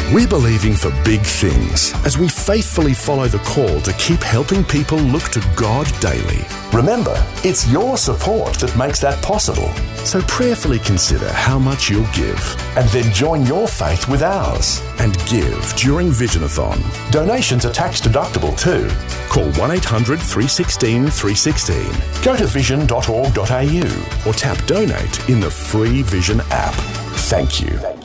We're believing for big things as we faithfully follow the call to keep helping people look to God daily. Remember, it's your support that makes that possible. So prayerfully consider how much you'll give. And then join your faith with ours. And give during Visionathon. Donations are tax deductible too. Call 1-800-316-316. Go to vision.org.au or tap donate in the free Vision app. Thank you.